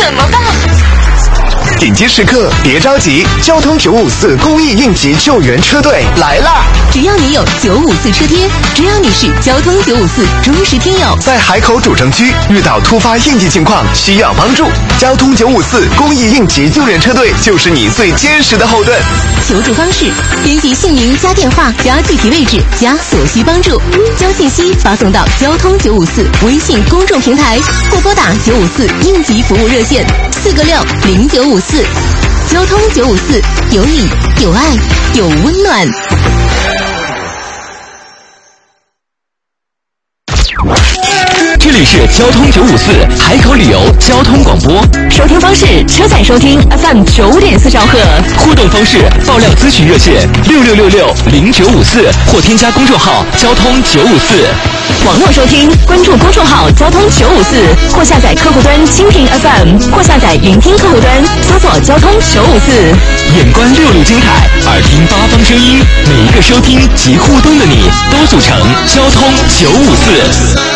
怎么办？ 紧急时刻别着急，交通954公益应急救援车队来啦！ 只要你有954车贴，只要你是交通954忠实听友， 在海口主城区遇到突发应急情况需要帮助，交通954公益应急救援车队就是你最坚实的后盾。 求助方式：编辑姓名加电话加具体位置加所需帮助，将信息发送到交通954微信公众平台，或拨打954应急服务热线4个60954。交通954，有你有爱有温暖。 这里是交通954海口旅游交通广播， 收听方式：车载收听 FM 95.4兆赫， 互动方式：爆料咨询热线66660954或添加公众号交通954。 网络收听，关注公众号交通954，或下载客户端蜻蜓 FM， 或下载云听客户端，搜索交通954。 眼观6路精彩，耳听8方声音，每一个收听及互动的你，都组成交通954。